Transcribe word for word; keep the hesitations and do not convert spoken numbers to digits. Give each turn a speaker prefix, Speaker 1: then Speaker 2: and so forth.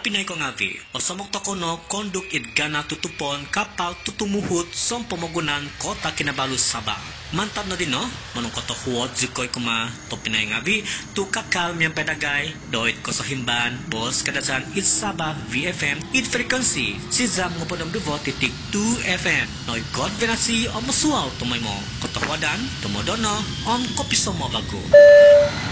Speaker 1: Pinay ko nga vi, o samok to kono konduk idgana tutupon kapal tutumuhut som pomogunan kota kinabalu Sabah. Mantap na din no? Manong ko to huwot zikoy kuma to Pinay nga vi, tu kakal miyang pedagay, doit ko sa himban, bos kadazan it Sabah V F M, it frequency, si Zam ngo po ng duvo titik two F M. Noy God venasi o musuaw tumay mo, kotohwadan, tumodono, om kopiso mo bago.